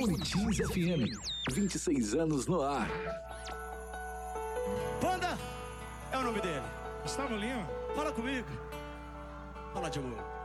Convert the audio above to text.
Bonitinhos FM, 26 anos no ar. Panda é o nome dele. Gustavo Lima. Fala comigo. Fala de amor.